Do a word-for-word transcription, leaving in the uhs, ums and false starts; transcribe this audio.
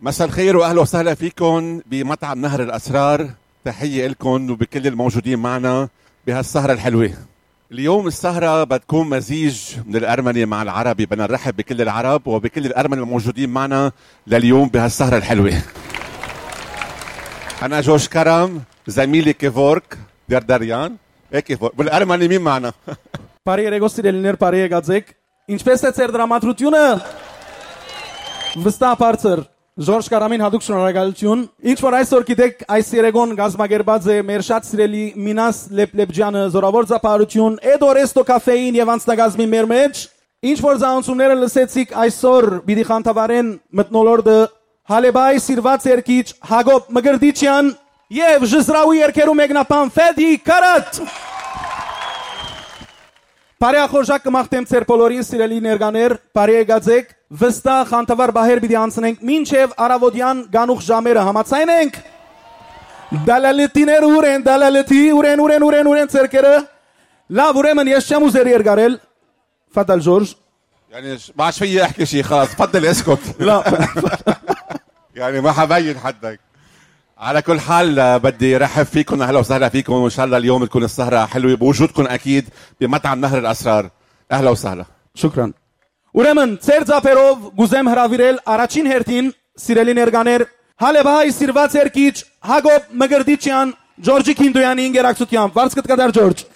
مساء الخير واهلا وسهلا فيكم بمطعم نهر الاسرار. تحيه لكم وبكل الموجودين معنا بهالسهره الحلوه. اليوم السهره بتكون مزيج من الارمني مع العربي. بدنا نرحب بكل العرب وبكل الارمن الموجودين معنا لليوم بهالسهره الحلوه. انا جورج كرم، زميلي كيفورك دردريان. ايه كيفورك بالارمني مين معنا؟ Բարի երեկո սիրելիներ, բարի եկածեք։ Ինչպես է ձեր դրամատրությունը։ Վստահ բարձր Ժորժ Կարամին հատուկ շնորհակալություն։ Ինչ որ այսօր գիտեք, այս երեկոն գազմագերբած է մեր շատ սիրելի Մինաս Լեփլեփջյանը, զորավոր ծափարություն, Էդորեստո կաֆեին եւ անձնագազմի մեր մեջ։ Ինչ որ զանցումները լսեցիք այսօր պիտի խանդավառեն մտնոլորտը Հալեբայի սիրված երկիչ Հակոբ Մգրդիչյան եւ Ժզրաուի երկերու մեկնաբան Ֆեդի Կարատ։ Բարի ախորժակ կմաղթեմ ձեր բոլորին սիրելի ներկաներ, բարի եկածեք, վստահ խանդավառ բահեր պիտի անցնենք մինչև առավոտյան գանուխ ժամերը, համաձայն ենք։ Դալալետիներ ուր են, դալալետի, ուր են, ուր են, ուր են, ուր են ձերքերը։ Լավ, ուրեմն ես չեմ ուզեր երգարել։ Ֆադալ Ժորժ։ يعني ما عادش فيي احكي شيء، خلاص تفضل اسكت. لا يعني ما حبين حدك. على كل حال بدي رحب فيكم، اهلا وسهلا فيكم، وان شاء الله اليوم تكون السهره حلوه بوجودكم اكيد بمطعم نهر الاسرار. اهلا وسهلا. شكرا. ուրեմն ծեր ծափերով գուզեմ հրավիրել առաջին հերթին սիրելի ներկաներ Հալեբայի սիրված երկիչ Հակոբ Մգրդիչյան Ջորջի Քինդոյանի ինգերակցությամբ։ Վարձ կտկադար Ջորջ։